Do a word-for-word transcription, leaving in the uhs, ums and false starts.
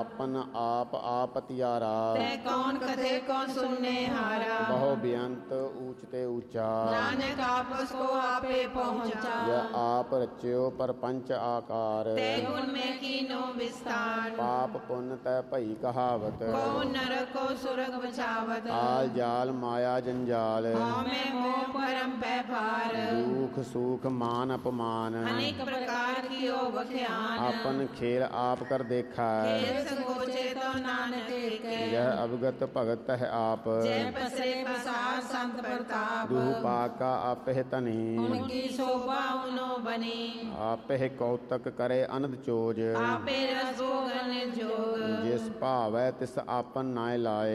आपन आप आपतियारा। तै कौन कथे कौन सुनने हारा। बहु बेअंत ऊंचते ऊंचा। नानक आपस को आपे पहुँचा। यह आप रच्यो परपंच आकार। तै गुण में कीनो विस्तार। पाप पुण्य तय भई कहावत। को नरक को सुरग बचावत। आल जाल माया जंजाल। में मोह परम व्यापार। दुख सुख मान अपमान। अनेक प्रकार की ओ बख्यान। अपन खेल आप कर देखा। खेल संकोचे तो नानक के। यह अवगत भगत है आप। जय पसरे पसार संत प्रताप। दुह पाका आप है तनी। उनकी शोभा उनो बनी। आप है कौतक करे अनद चोज। आपे रस भोगन जोग। जिस भावै तिस आपन नाय लाए।